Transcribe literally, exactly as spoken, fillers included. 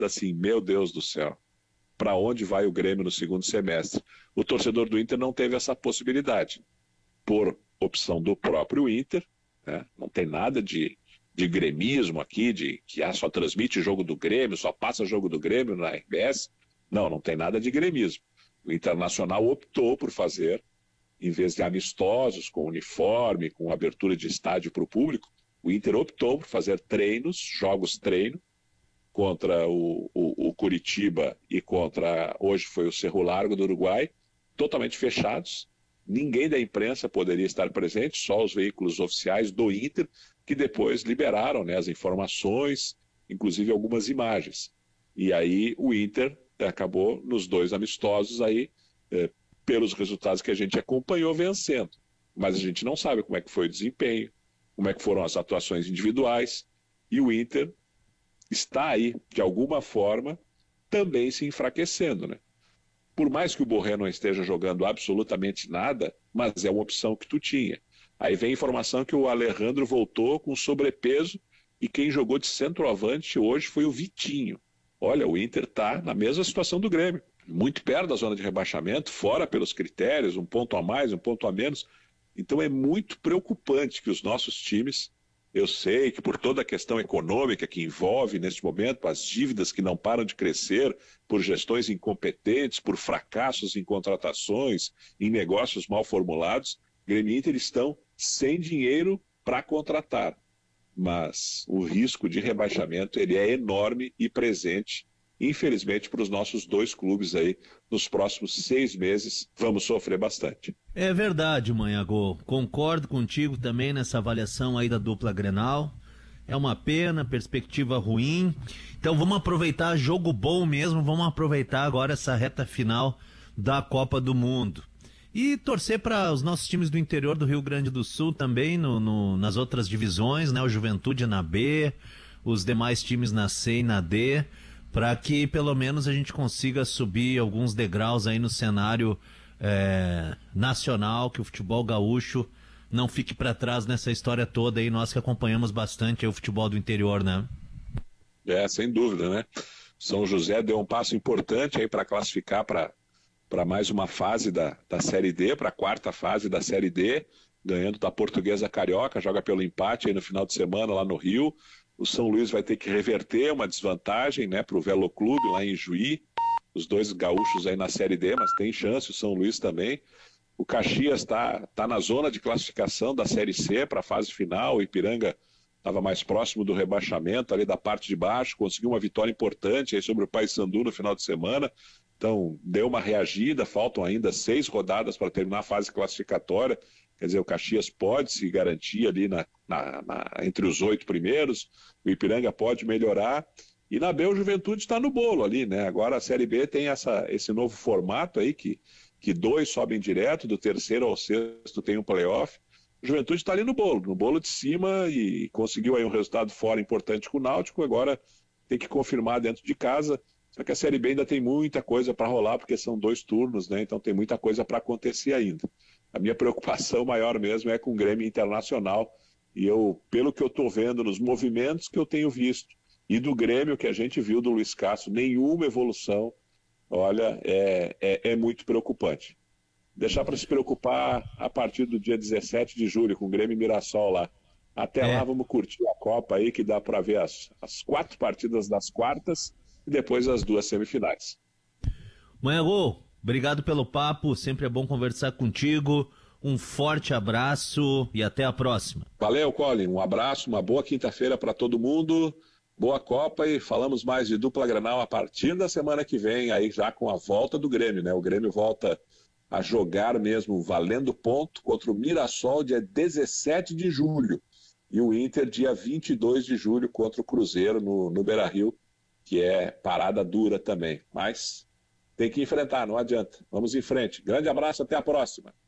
assim, meu Deus do céu, para onde vai o Grêmio no segundo semestre? O torcedor do Inter não teve essa possibilidade, por opção do próprio Inter, né? Não tem nada de, de gremismo aqui, de que ah, só transmite jogo do Grêmio, só passa jogo do Grêmio na R B S. Não, não tem nada de gremismo. O Internacional optou por fazer, em vez de amistosos, com uniforme, com abertura de estádio para o público, o Inter optou por fazer treinos, jogos treino, contra o, o, o Curitiba e contra, hoje foi o Cerro Largo do Uruguai, totalmente fechados. Ninguém da imprensa poderia estar presente, só os veículos oficiais do Inter, que depois liberaram, né, as informações, inclusive algumas imagens. E aí o Inter acabou nos dois amistosos aí, eh, pelos resultados que a gente acompanhou, vencendo. Mas a gente não sabe como é que foi o desempenho, como é que foram as atuações individuais, e o Inter está aí, de alguma forma, também se enfraquecendo, né? Por mais que o Borré não esteja jogando absolutamente nada, mas é uma opção que tu tinha. Aí vem a informação que o Alejandro voltou com sobrepeso e quem jogou de centroavante hoje foi o Vitinho. Olha, o Inter está na mesma situação do Grêmio, muito perto da zona de rebaixamento, fora pelos critérios, um ponto a mais, um ponto a menos. Então é muito preocupante que os nossos times, eu sei que por toda a questão econômica que envolve neste momento, as dívidas que não param de crescer, por gestões incompetentes, por fracassos em contratações, em negócios mal formulados, Grêmio e Inter estão sem dinheiro para contratar. Mas o risco de rebaixamento ele é enorme e presente, infelizmente, para os nossos dois clubes aí, nos próximos seis meses, vamos sofrer bastante. É verdade, Manhagô. Concordo contigo também nessa avaliação aí da dupla Grenal. É uma pena, perspectiva ruim. Então vamos aproveitar jogo bom mesmo, vamos aproveitar agora essa reta final da Copa do Mundo. E torcer para os nossos times do interior do Rio Grande do Sul também, no, no, nas outras divisões, né? O Juventude na B, os demais times na C e na D, para que pelo menos a gente consiga subir alguns degraus aí no cenário é, nacional, que o futebol gaúcho não fique para trás nessa história toda aí, nós que acompanhamos bastante aí o futebol do interior, né? É, sem dúvida, né? São José deu um passo importante aí para classificar para para mais uma fase da, da Série D, para a quarta fase da Série D, ganhando da Portuguesa Carioca, joga pelo empate aí no final de semana lá no Rio. O São Luís vai ter que reverter uma desvantagem, né, para o Velo Clube lá em Juí, os dois gaúchos aí na Série D, mas tem chance, o São Luís também. O Caxias está tá na zona de classificação da Série C para a fase final, o Ipiranga estava mais próximo do rebaixamento, ali da parte de baixo, conseguiu uma vitória importante aí sobre o Paysandu no final de semana. Então, deu uma reagida, faltam ainda seis rodadas para terminar a fase classificatória, quer dizer, o Caxias pode se garantir ali na, na, na, entre os oito primeiros, o Ipiranga pode melhorar, e na B o Juventude está no bolo ali, né? Agora a Série B tem essa, esse novo formato aí, que, que dois sobem direto, do terceiro ao sexto tem um playoff, o Juventude está ali no bolo, no bolo de cima, e conseguiu aí um resultado fora importante com o Náutico, agora tem que confirmar dentro de casa. Só que a Série B ainda tem muita coisa para rolar, porque são dois turnos, né? Então tem muita coisa para acontecer ainda. A minha preocupação maior mesmo é com o Grêmio Internacional, e eu, pelo que eu estou vendo nos movimentos que eu tenho visto, e do Grêmio que a gente viu do Luiz Castro, nenhuma evolução, olha, é, é, é muito preocupante. Deixar para se preocupar a partir do dia dezessete de julho, com o Grêmio e Mirassol lá. Até é. Lá vamos curtir a Copa aí, que dá para ver as, as quatro partidas das quartas, e depois as duas semifinais. Manhagô, obrigado pelo papo, sempre é bom conversar contigo, um forte abraço e até a próxima. Valeu, Colin, um abraço, uma boa quinta-feira para todo mundo, boa Copa, e falamos mais de dupla Grenal a partir da semana que vem, aí já com a volta do Grêmio, né? O Grêmio volta a jogar mesmo valendo ponto contra o Mirassol dia dezessete de julho, e o Inter dia vinte e dois de julho contra o Cruzeiro no, no Beira-Rio, que é parada dura também, mas tem que enfrentar, não adianta. Vamos em frente. Grande abraço, até a próxima.